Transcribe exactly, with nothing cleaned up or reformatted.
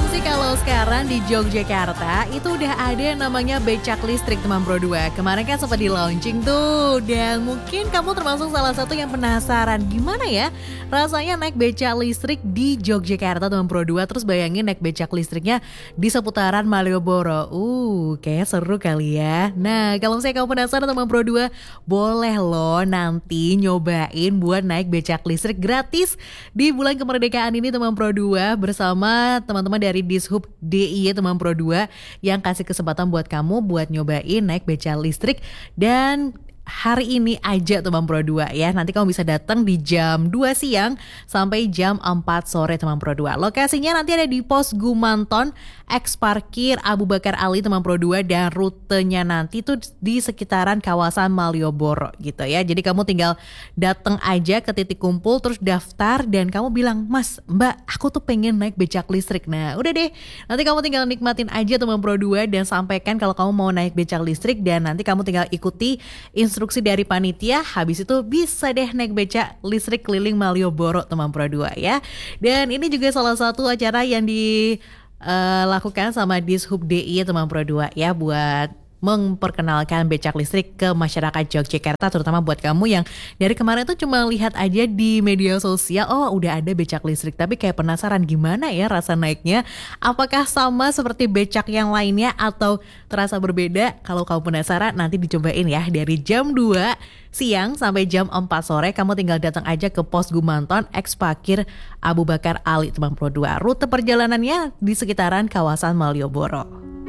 sih kalau sekarang di Yogyakarta itu udah ada yang namanya becak listrik teman Pro dua. Kemarin kan sempat di launching tuh, dan mungkin kamu termasuk salah satu yang penasaran gimana ya rasanya naik becak listrik di Yogyakarta teman Pro dua. Terus bayangin naik becak listriknya di seputaran Malioboro. Uh, kayaknya seru kali ya. Nah, kalau misalnya kamu penasaran teman Pro dua, boleh loh nanti nyobain buat naik becak listrik gratis di bulan kemerdekaan ini teman Pro dua bersama teman-teman dari Dishub D I Y teman Pro dua yang kasih kesempatan buat kamu buat nyobain naik becak listrik. Dan hari ini aja teman Pro dua ya. Nanti kamu bisa datang di jam dua siang sampai jam empat sore teman Pro dua. Lokasinya nanti ada di Pos Gumanton, X Parkir Abu Bakar Ali teman Pro dua, dan rutenya nanti tuh di sekitaran kawasan Malioboro gitu ya. Jadi kamu tinggal datang aja ke titik kumpul, terus daftar dan kamu bilang, "Mas, Mbak, aku tuh pengen naik becak listrik." Nah, udah deh. Nanti kamu tinggal nikmatin aja teman Pro dua dan sampaikan kalau kamu mau naik becak listrik, dan nanti kamu tinggal ikuti instruksi dari panitia. Habis itu bisa deh naik becak listrik keliling Malioboro teman Pro dua ya. Dan ini juga salah satu acara yang dilakukan sama Dishub D I Y teman Pro dua ya, buat memperkenalkan becak listrik ke masyarakat Yogyakarta, terutama buat kamu yang dari kemarin tuh cuma lihat aja di media sosial, oh udah ada becak listrik, tapi kayak penasaran gimana ya rasa naiknya, apakah sama seperti becak yang lainnya atau terasa berbeda. Kalau kamu penasaran, nanti dicobain ya dari jam dua siang sampai jam empat sore. Kamu tinggal datang aja ke Pos Gumanton, X Parkir Abu Bakar Ali teman Pro dua. Rute perjalanannya di sekitaran kawasan Malioboro.